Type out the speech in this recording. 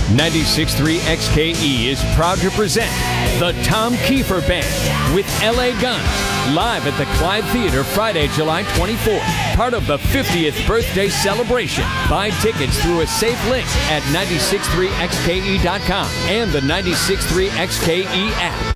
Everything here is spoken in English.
96.3 XKE is proud to present the Tom Kiefer Band with LA Guns, live at the Clyde Theater Friday, July 24th, part of the 50th birthday celebration. Buy tickets through a safe link at 963xke.com and the 96.3 XKE app.